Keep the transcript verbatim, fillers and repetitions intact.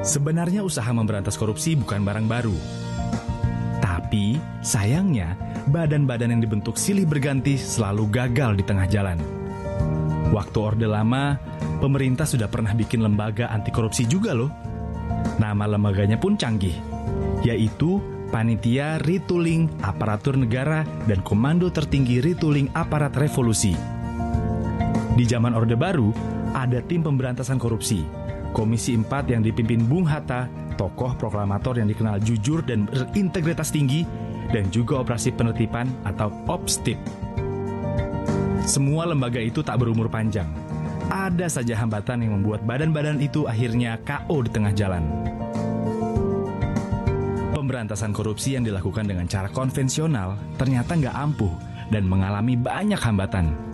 Sebenarnya usaha memberantas korupsi bukan barang baru. Tapi, sayangnya, badan-badan yang dibentuk silih berganti selalu gagal di tengah jalan. Waktu Orde Lama, pemerintah sudah pernah bikin lembaga anti korupsi juga loh. Nama lembaganya pun canggih, yaitu Panitia Retooling Aparatur Negara dan Komando Tertinggi Retooling Aparat Revolusi. Di zaman Orde Baru, ada tim pemberantasan korupsi, Komisi empat yang dipimpin Bung Hatta, tokoh proklamator yang dikenal jujur dan berintegritas tinggi, dan juga operasi penertiban atau Opstip. Semua lembaga itu tak berumur panjang. Ada saja hambatan yang membuat badan-badan itu akhirnya K O di tengah jalan. Pemberantasan korupsi yang dilakukan dengan cara konvensional ternyata nggak ampuh dan mengalami banyak hambatan.